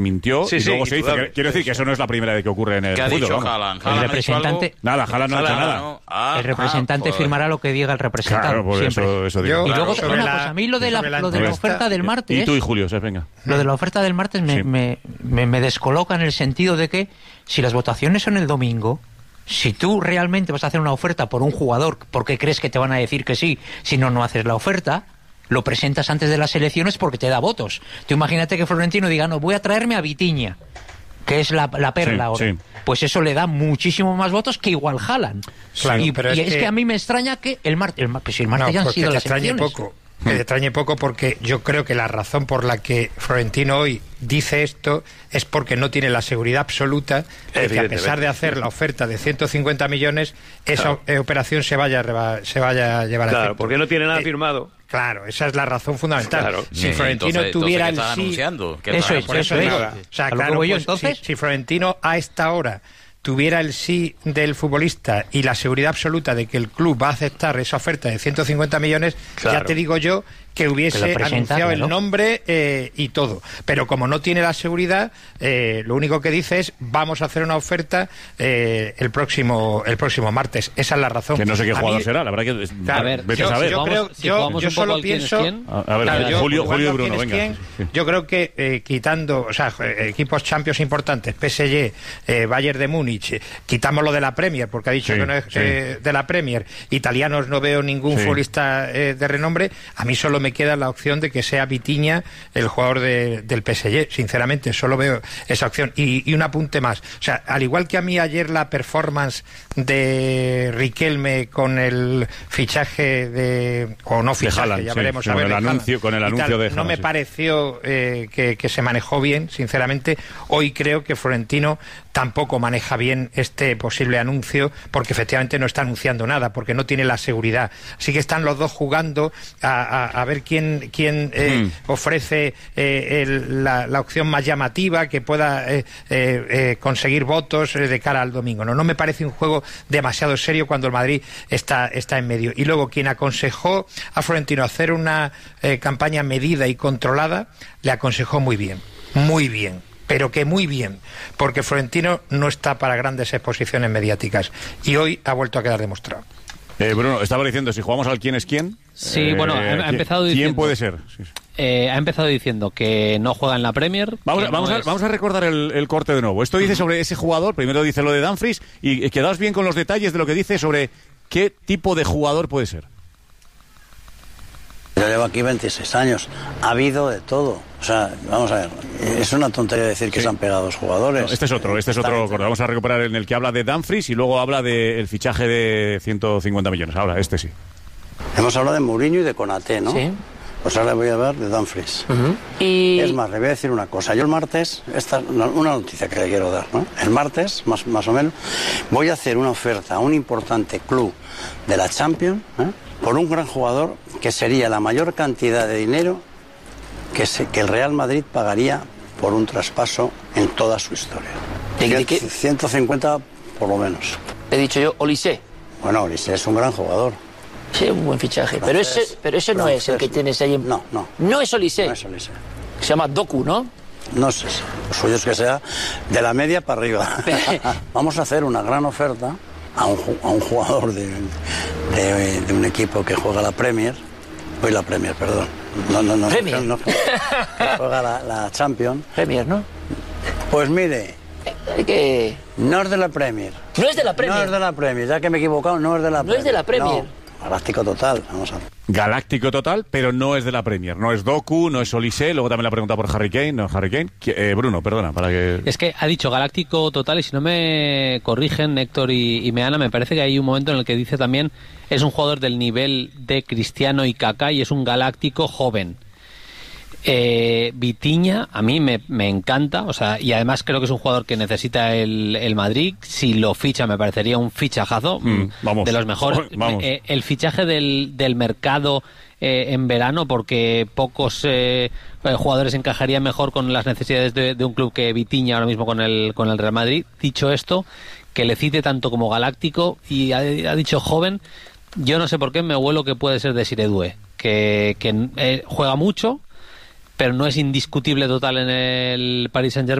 mintió Sí, y luego sí, se dice. Quiero decir que eso no es la primera vez que ocurre en el ¿Qué ha fútbol. dicho ¿no? Haaland? El representante... Nada, Haaland no ha dicho nada. ¿no? El representante firmará lo que diga el representante. Claro, por siempre. eso digo. Y luego, sobre una la- cosa, a mí lo de la oferta del martes... Y tú y Julio, venga. Lo de la oferta del martes Sí. me descoloca en el sentido de que si las votaciones son el domingo, si tú realmente vas a hacer una oferta por un jugador porque crees que te van a decir que sí, si no, no haces la oferta, lo presentas antes de las elecciones porque te da votos. Tú imagínate que Florentino diga, no, voy a traerme a Vitinha, que es la perla Sí, ahora. sí. Pues eso le da muchísimo más votos que igual Haaland. Claro, y pero y es es que que a mí me extraña que el martes ya han porque sido te las extrañe elecciones. poco. Que te extrañe poco porque yo creo que la razón por la que Florentino hoy dice esto es porque no tiene la seguridad absoluta de que a pesar de hacer la oferta de 150 millones, esa operación se vaya a llevar a Claro, efecto. porque no tiene nada firmado. Claro, esa es la razón fundamental. Claro. Si Florentino tuviera el sí... Eso es, Por eso eso digo, es. o sea, A lo que claro, voy yo, pues, entonces. si Florentino a esta hora tuviera el sí del futbolista y la seguridad absoluta de que el club va a aceptar esa oferta de 150 millones, Claro. ya te digo yo que hubiese Que lo presenta, anunciado claro. el nombre y todo. Pero como no tiene la seguridad, lo único que dice es vamos a hacer una oferta el próximo martes. Esa es la razón. Que no sé qué A jugador mí- será, la verdad que... Claro, a ver, vete yo, a saber. yo creo, si jugamos yo un poco solo al quién es pienso... quién. A ver, Claro, Julio jugando y a Bruno, quién es venga. quién, Sí. yo creo que quitando, o sea, equipos Champions importantes, PSG, Bayern de Múnich, quitamos lo de la Premier, porque ha dicho Sí, que no es sí. de la Premier, italianos no veo ningún Sí. futbolista de renombre, a mí solo me queda la opción de que sea Vitinha el jugador del PSG, sinceramente, solo veo esa opción. Y un apunte más, o sea, al igual que a mí ayer la performance de Riquelme con el fichaje o no fichaje, Haaland, ya sí, veremos sí, a ver, con el de anuncio- Haaland con el y anuncio tal, de no Haaland, me sí. pareció que se manejó bien, sinceramente. Hoy creo que Florentino tampoco maneja bien este posible anuncio, porque efectivamente no está anunciando nada, porque no tiene la seguridad. Así que están los dos jugando a ver quién ofrece la opción más llamativa, que pueda conseguir votos de cara al domingo. No me parece un juego demasiado serio cuando el Madrid está en medio. Y luego quien aconsejó a Florentino hacer una campaña medida y controlada, le aconsejó muy bien, pero que muy bien, porque Florentino no está para grandes exposiciones mediáticas y hoy ha vuelto a quedar demostrado. Bruno, estaba diciendo, si jugamos al quién es quién... Sí, bueno, ha empezado ¿quién diciendo... puede ser? Sí, sí. Ha empezado diciendo que no juega en la Premier. Vamos a recordar el corte de nuevo. Esto dice sobre ese jugador, primero dice lo de Dumfries, y quedaos bien con los detalles de lo que dice sobre qué tipo de jugador puede ser. Yo llevo aquí 26 años, ha habido de todo. O sea, vamos a ver, es una tontería decir que se han pegado los jugadores. No, este es otro corte. Vamos a recuperar en el que habla de Dumfries y luego habla del fichaje de 150 millones. Ahora, este sí. Hemos hablado de Mourinho y de Konaté, ¿no? Sí. Pues ahora voy a hablar de Dumfries. Y Es más, le voy a decir una cosa. Yo el martes, esta es una noticia que le quiero dar, ¿no? El martes, más o menos, voy a hacer una oferta a un importante club de la Champions, por un gran jugador que sería la mayor cantidad de dinero que el Real Madrid pagaría por un traspaso en toda su historia. ¿De qué? 150 por lo menos. he dicho yo, Olise. Bueno, Olise es un gran jugador. Sí, un buen fichaje. Francés, pero ese no es el que tienes ahí en... No. No es Olise. No es Olise. Se llama Doku, ¿no? No sé, lo suyo es que sea de la media para arriba. Vamos a hacer una gran oferta a un jugador de un equipo que juega la Premier. Hoy la Premier, perdón. No. Premier. No, que juega la Champions. Premier, ¿no? Pues mire, Que... no es de la Premier. No es de la Premier. No es de la Premier, ya que me he equivocado, no es de la No Premier. es de la Premier. No, Galáctico total, vamos a ver. Galáctico total, pero no es de la Premier. No es Doku, no es Olise. Luego también la pregunta por Harry Kane. No, Harry Kane. Bruno, perdona, para que... Es que ha dicho galáctico total y si no me corrigen Héctor y Meana, me parece que hay un momento en el que dice también es un jugador del nivel de Cristiano y Kaká y es un galáctico joven. Vitinha a mí me encanta, o sea, y además creo que es un jugador que necesita el Madrid. Si lo ficha me parecería un fichajazo, vamos. de los mejores. Vamos. El fichaje del mercado en verano, porque pocos jugadores encajarían mejor con las necesidades de un club que Vitinha ahora mismo con el Real Madrid. Dicho esto, que le cite tanto como galáctico y ha dicho joven, yo no sé por qué me huelo que puede ser de Siredue, que juega mucho, pero no es indiscutible total en el Paris Saint-Germain.